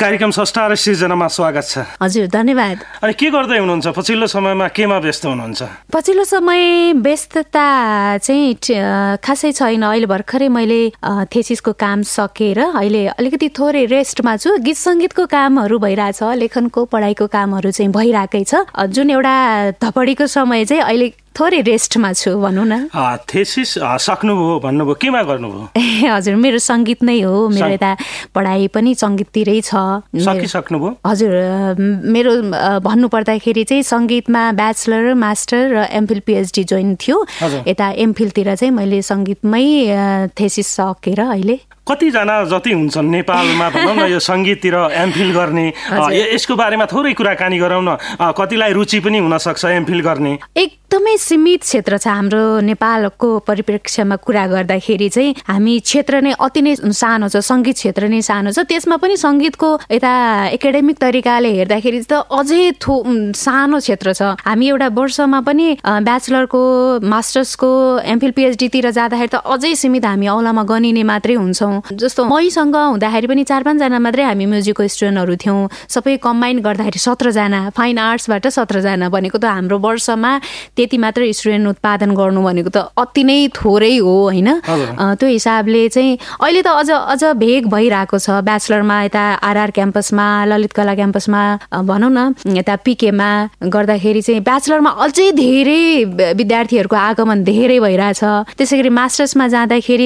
कार्यक्रम स्रष्टा र सिर्जनामा स्वागत छ। हजुर, धन्यवाद। अनि के गर्दै हुनुहुन्छ? पछिल्लो समयमा केमा व्यस्त हुनुहुन्छ? पछिल्लो समय व्यस्तता चाहिँ खासै छैन। अहिले भर्खरै मैले थेसिसको काम सकेर अहिले अलिकति थोरै रेस्टमा छु। गीत सङ्गीतको कामहरू भइरहेछ, लेखनको पढाइको कामहरू चाहिँ भइरहेकै छ। जुन एउटा धपडीको समय चाहिँ अहिले थोरै रेस्टमा छु भनौँ न। थेसिस सक्नुभयो भन्नुभयो, केमा गर्नुभयो? हजुर, मेरो सङ्गीत नै हो। मेरो यता पढाइ पनि सङ्गीततिरै छ। सकिसक्नुभयो? हजुर, मेरो भन्नुपर्दाखेरि चाहिँ सङ्गीतमा ब्याचलर, मास्टर र एमफिल पिएचडी जोइन थियो। यता एमफिलतिर चाहिँ मैले सङ्गीतमै थेसिस सकेर अहिले कतिजना जति हुन्छन् नेपालमा भनौँ न यो सङ्गीततिर एमफिल गर्ने, यसको बारेमा थोरै कुराकानी गरौँ न। कतिलाई रुचि पनि हुनसक्छ एमफिल गर्ने। एकदमै सीमित क्षेत्र छ हाम्रो नेपालको परिप्रेक्ष्यमा कुरा गर्दाखेरि चाहिँ हामी क्षेत्र नै अति नै सानो छ, सङ्गीत क्षेत्र नै सानो छ। त्यसमा पनि सङ्गीतको यता एकाडेमिक तरिकाले हेर्दाखेरि त अझै सानो क्षेत्र छ। हामी एउटा वर्षमा पनि ब्याचलरको, मास्टर्सको, एमफिल पिएचडीतिर जाँदाखेरि त अझै सीमित हामी औलामा गनिने मात्रै हुन्छौँ। जस्तो मैसँग हुँदाखेरि पनि 4-5 जना मात्रै हामी म्युजिकको स्टुडेन्टहरू थियौँ। सबै कम्बाइन गर्दाखेरि 17 जना, फाइन आर्ट्सबाट 17 जना भनेको त हाम्रो वर्षमा त्यति मात्र स्टुडेन्ट उत्पादन गर्नु भनेको त अति नै थोरै हो होइन। त्यो हिसाबले चाहिँ अहिले त अझ भेग भइरहेको छ। ब्याचलरमा यता आरआर क्याम्पसमा, ललित कला क्याम्पसमा भनौँ न, यता पिकेमा गर्दाखेरि चाहिँ ब्याचलरमा अझै धेरै विद्यार्थीहरूको आगमन धेरै भइरहेछ। त्यसै गरी मास्टर्समा जाँदाखेरि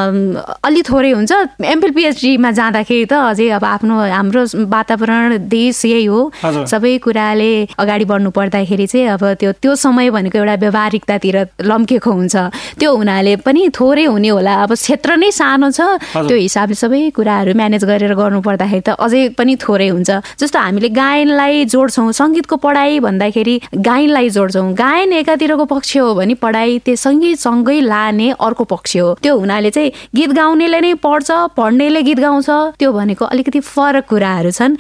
अलि थोरै हुन्छ। एमफिल पिएचडीमा जाँदाखेरि त अझै अब हाम्रो वातावरण, देश यही हो। सबै कुराले अगाडि बढ्नु पर्दाखेरि चाहिँ अब त्यो समय भनेको एउटा व्यावहारिकतातिर लम्केको हुन्छ। त्यो हुनाले पनि थोरै हुने होला। अब क्षेत्र नै सानो छ, त्यो हिसाबले सबै कुराहरू म्यानेज गरेर गर्नु पर्दाखेरि त अझै पनि थोरै हुन्छ। जस्तो हामीले गायनलाई जोड्छौँ, सङ्गीतको पढाइ भन्दाखेरि गायनलाई जोड्छौँ। गायन एकातिरको पक्ष हो भने पढाइ त्यो सङ्गीतसँगै लाने अर्को पक्ष हो। त्यो हुनाले चाहिँ गीत गाउनेले नै पढ्छ, पढ्नेले गीत गाउँछ, त्यो भनेको अलिकति फरक कुराहरू छन्।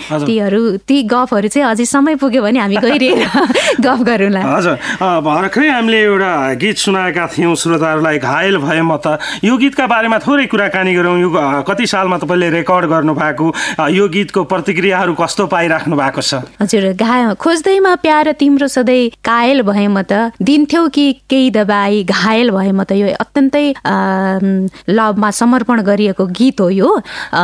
ती गफहरू चाहिँ अझै समय पुग्यो भने हामी गइरहेर गफ गरौँला। हजुर, भर्खरै हामीले एउटा गीत सुनाएका थियौँ श्रोताहरूलाई, घायल भए म त। यो गीतका बारेमा थोरै कुराकानी गरौँ। यो कति सालमा तपाईँले रेकर्ड गर्नुभएको, यो गीतको प्रतिक्रियाहरू कस्तो पाइराख्नु भएको छ? हजुर, खोज्दैमा प्यार तिम्रो सधैँ कायल भए म त, दिन्थ्यौ कि केही दबाई घायल भए म त। यो अत्यन्तै लभमा समर्पण गरिएको गीत हो। यो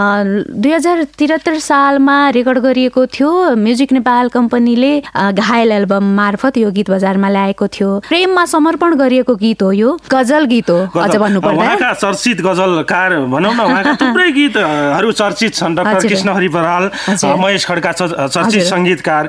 2073 सालमा रेकर्ड गरिएको थियो। म्युजिक नेपाल कम्पनीले घायल एल्बम मार्फत यो गीत बजारमा ल्याएको थियो। प्रेममा समर्पण गरिएको गीत हो। यो गजल गीत हो अझ भन्नुपर्दा। उहाँका चर्चित गजलकार भनौँ न, उहाँका थुप्रै गीतहरू चर्चित छन्। डाक्टर कृष्णहरि बराल, महेश खड्का चर्चित सङ्गीतकार।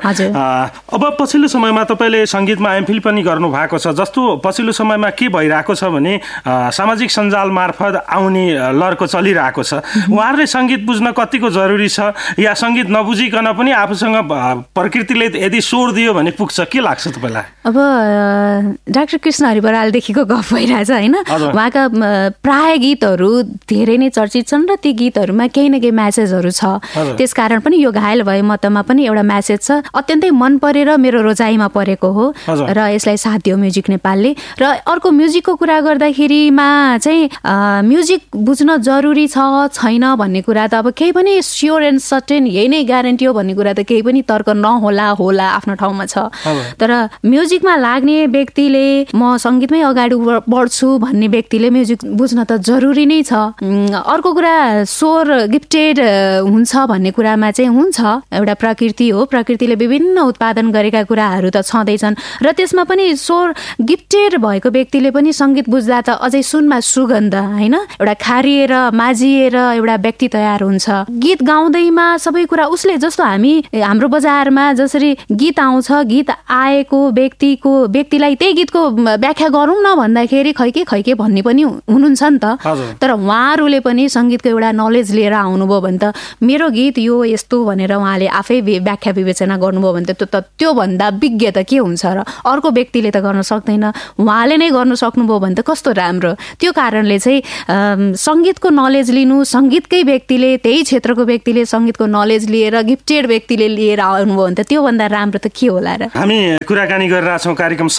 अब पछिल्लो समयमा तपाईँले सङ्गीतमा एमफिल पनि गर्नु भएको छ। जस्तो पछिल्लो समयमा के भइरहेको छ भने सामाजिक सञ्जाल मार्फत आउने लहरको चलिरहेको छ। उहाँहरूले सङ्गीत बुझ्न कतिको जरुरी छ, या सङ्गीत नबुझिकन पनि आफूसँग प्रकृतिले यदि स्वर दियो भने पुग्छ? के लाग्छ तपाईँलाई? अब डाक्टर कृष्णहरि बरालदेखिको गफ भइरहेछ होइन। उहाँका प्राय गीतहरू धेरै नै चर्चित छन् र ती गीतहरूमा केही न केही म्यासेजहरू छ। त्यसकारण पनि यो घायल भए मतमा पनि एउटा म्यासेज छ। अत्यन्तै मन परेर मेरो रोजाइमा परेको हो र यसलाई साथ दियो म्युजिक नेपालले। र अर्को म्युजिकको कुरा गर्दाखेरिमा चाहिँ म्युजिक बुझ्न जरुरी छ छैन भन्ने कुरा त अब केही पनि स्योर एन्ड सर्टेन यही नै ग्यारेन्टी हो भन्ने कुरा त केही पनि तर्क नहोला, होला आफ्नो ठाउँमा छ। तर म्युजिकमा लाग्ने व्यक्तिले म सङ्गीतमै अगाडि बढ्छु भन्ने व्यक्तिले म्युजिक बुझ्न त जरुरी नै छ। अर्को कुरा स्वर गिफ्टेड हुन्छ भन्ने कुरामा चाहिँ हुन्छ, एउटा प्रकृति हो। प्रकृतिले विभिन्न उत्पादन गरेका कुराहरू त छँदैछन् र त्यसमा पनि स्वर गिफ्टेड भएको व्यक्तिले पनि सङ्गीत बुझ्दा त अझै सुनमा सुगन्ध होइन, एउटा खारिएर माझिएर एउटा व्यक्ति तयार हुन्छ। गीत गाउँदैमा सबै कुरा उसले, जस्तो हाम्रो बजारमा जसरी गीत आउँछ, गीत आएको व्यक्तिलाई त्यही गीतको व्याख्या गरौँ न भन्दाखेरि खैके भन्ने पनि हुनुहुन्छ नि त। तर उहाँहरूले पनि सङ्गीतको एउटा नलेज लिएर आउनुभयो भने त मेरो गीत यो यस्तो भनेर उहाँले आफै व्याख्या विवेचना गर्नुभयो भने त त्योभन्दा विज्ञ त के हुन्छ र? अर्को व्यक्तिले त गर्न सक्दैन, उहाँले नै गर्नु सक्नुभयो भने त कस्तो राम्रो। त्यो कारणले चाहिँ सङ्गीतको नलेज लिनु, सङ्गीतकै व्यक्तिले, त्यही क्षेत्रको व्यक्तिले सङ्गीतको नलेज लिएर, गिफ्टेड व्यक्तिले लिएर आउनुभयो भने त त्योभन्दा राम्रो त के होला र? हामी कुराकानी गरिरहेछौँ कार्यक्रम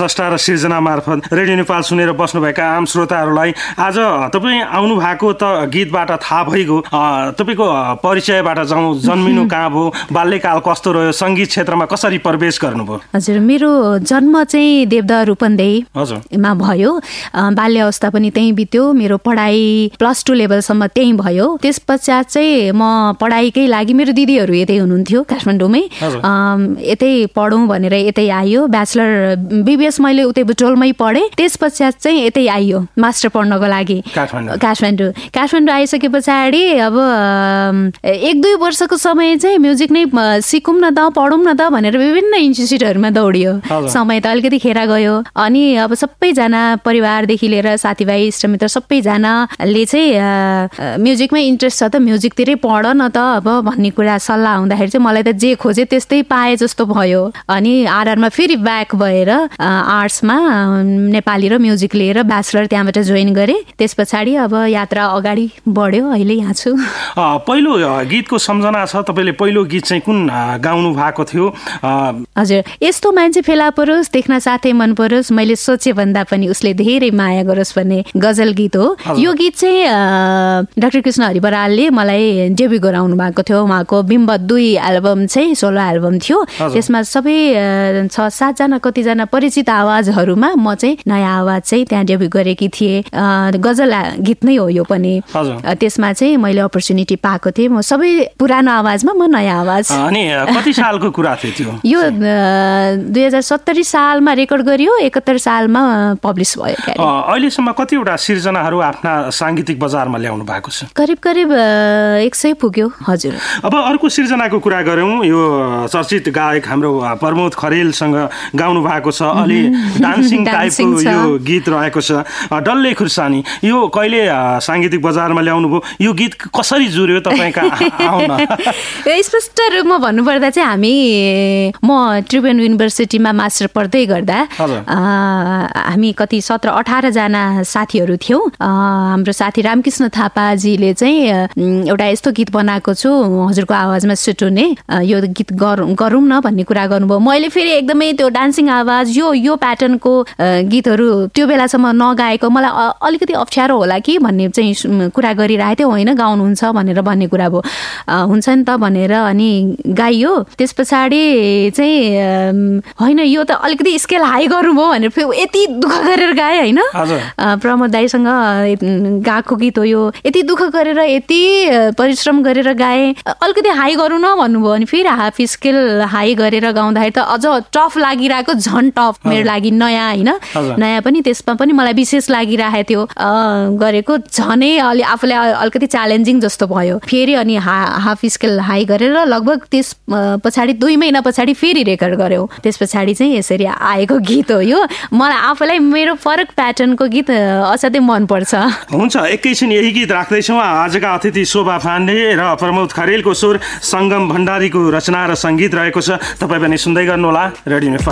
स्रष्टा र सिर्जना मार्फत रेडियो नेपाल सुनेर बस्नुभएका आम श्रोताहरूलाई आज तपाईँ आउनु भएको त गीतबाट थाहा भइगयो, तपाईँको परिचयबाट जाउँ। जन्मिनु कहाँ भयो, बाल्यकाल कस्तो रह्यो, सङ्गीत क्षेत्रमा कसरी प्रवेश गर्नुभयो? हजुर, मेरो जन्म चाहिँ देवदह रूपन्देहीमा भयो। बाल्य अवस्था पनि त्यहीँ बित्यो। मेरो पढाइ +2 लेभलसम्म त्यहीँ भयो। त्यस पश्चात चाहिँ म पढाइकै लागि, मेरो दिदीहरू यतै हुनुहुन्थ्यो काठमाडौँमै, यतै पढौँ भनेर यतै आयो। ब्याचलर BBS मैले उतै बुटोलमै पढेँ। त्यस पश्चात चाहिँ यतै आइयो मास्टर पढ्नको लागि काठमाडौँ आइसके पछाडि अब 1-2 वर्षको समय चाहिँ म्युजिक नै सिकौँ न त, पढौँ न त भनेर विभिन्न इन्स्टिट्युटहरूमा दौडियो। समय त अलिकति खेर गयो। अनि अब सबैजना परिवारदेखि लिएर साथीभाइ इष्टमित्र सबैजनाले चाहिँ म्युजिकमै इन्ट्रेस्ट छ त, म्युजिकतिरै पढ न त अब भन्ने कुरा सल्लाह हुँदाखेरि चाहिँ मलाई त जे खोजेँ त्यस्तै पाएँ जस्तो भयो। अनि आरआरमा फेरि ब्याक भएर आर्ट्समा नेपाली र म्युजिक लिएर ब्याचलर त्यहाँबाट जोइन गरेँ। त्यस पछाडि अब यात्रा अगाडि बढ्यो। अहिले यहाँ छु। पहिलो गीतको सम्झना छ? तपाईँले पहिलो गीत चाहिँ कुन गाउनु भएको थियो? हजुर, यस्तो मान्छे फेला परोस्, देख्न साथै मन परोस्, मैले सोचे भन्दा पनि उसले धेरै माया गरोस् भन्ने गजल गीत हो। यो गीत चाहिँ डाक्टर कृष्ण हरिबरालले मलाई डेब्यु गराउनु भएको थियो। उहाँको बिम्ब 2 एल्बम चाहिँ सोलो एल्बम थियो। त्यसमा सबै 6-7 जना कतिजना परिचित आवाजहरूमा म चाहिँ नयाँ आवाज चाहिँ त्यहाँ डेब्यु गरेकी थिएँ। गजल गीत नै हो यो पनि। त्यसमा चाहिँ मैले अपर्च्युनिटी पाएको थिएँ। म सबै पुरानो आवाजमा, म नयाँ आवाज। अनि कति सालको कुरा थियो यो? 2070 सालमा रेकर्ड गरियो, 71 सालमा पब्लिस भयो। अहिलेसम्म कतिवटा सिर्जनाहरू आफ्ना साङ्गीतिक बजारमा ल्याउनु भएको छ? करिब 100 पुग्यो। हजुर। अब अर्को सिर्जनाको कुरा गरौँ। यो चर्चित गायक हाम्रो प्रमोद खरेलसँग गाउनु भएको छ। अलि डान्सिङ टाइपको यो गीत रहेको छ, डल्ले खुर्सानी। यो कहिले साङ्गीतिक बजारमा ल्याउनु भयो? यो गीत कसरी जुर्यो तपाईँका? स्पष्ट रूपमा भन्नुपर्दा चाहिँ म त्रिभुवन युनिभर्सिटीमा मास्टर पढ्दै गर्दा हामी कति 17-18 जना साथीहरू थियौँ। हाम्रो साथी रामकृष्ण थापाजीले चाहिँ एउटा यस्तो गीत बनाएको छु हजुरको आवाजमा सुट हुने, यो गीत गरौँ न भन्ने कुरा गर्नुभयो। मैले फेरि एकदमै त्यो डान्सिङ आवाज यो प्याटर्नको गीतहरू त्यो बेलासम्म नगाएको, मलाई अलिकति अप्ठ्यारो होला कि भन्ने चाहिँ कुरा गरिरहेको थियो। होइन, गाउनुहुन्छ भनेर भन्ने कुरा भयो। हुन्छ नि त भनेर अनि गाइयो। त्यस पछाडि चाहिँ होइन यो त अलिकति स्केल हाई गर्नुभयो भनेर फेरि यति दुःख गरेर गाएँ। होइन, प्रमोद दाईसँग गाएको गीत हो यो। यति दुःख गरेर, यति परिश्रम गरेर गाएँ, अलिकति हाई गरौँ न भन्नुभयो। अनि फेरि हाफ स्केल हाई गरेर गाउँदाखेरि त अझ टफ लागिरहेको, झन् टफ मेरो लागि नयाँ। होइन, नयाँ पनि, त्यसमा पनि मलाई विशेष लागिरहेको थियो गरेको, झनै आफूलाई अलिकति च्यालेन्जिङ जस्तो भयो। फेरि अनि हाफ स्केल हाई गरेर लगभग त्यस पछाडि 2 महिना पछाडि फेरि रेकर्ड गऱ्यौँ। त्यस पछाडि चाहिँ यसरी आएको गीत हो यो। मलाई आफूलाई मेरो फरक प्याटर्नको गीत असाध्यै मनपर्छ। हुन्छ, एकैछिन यही गीत राख्दैछौँ। आजका अतिथि शोभा पाण्डे र प्रमोद खरेलको स्वर, सङ्गम भण्डारीको रचना र सङ्गीत रहेको छ। तपाईँ पनि सुन्दै गर्नुहोला रेडियो नेपाल।